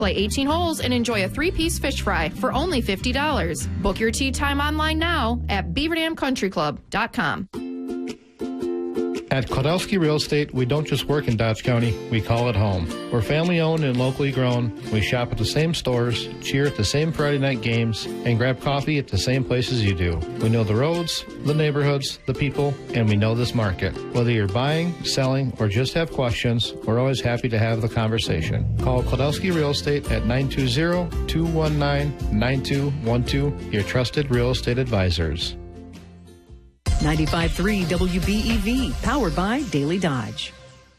Play 18 holes and enjoy a 3-piece fish fry for only $50. Book your tee time online now at beaverdamcountryclub.com. At Kodowski Real Estate, we don't just work in Dodge County, we call it home. We're family-owned and locally grown. We shop at the same stores, cheer at the same Friday night games, and grab coffee at the same places you do. We know the roads, the neighborhoods, the people, and we know this market. Whether you're buying, selling, or just have questions, we're always happy to have the conversation. Call Kodowski Real Estate at 920-219-9212, your trusted real estate advisors. 95.3 WBEV, powered by Daily Dodge.